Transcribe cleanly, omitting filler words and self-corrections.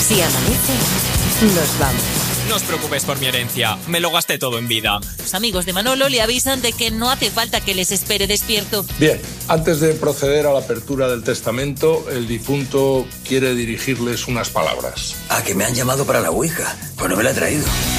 Si amanece, nos vamos. No os preocupéis por mi herencia, me lo gasté todo en vida. Los amigos de Manolo le avisan de que no hace falta que les espere despierto. Bien, antes de proceder a la apertura del testamento, el difunto quiere dirigirles unas palabras. Que me han llamado para la ouija, pues no me la he traído.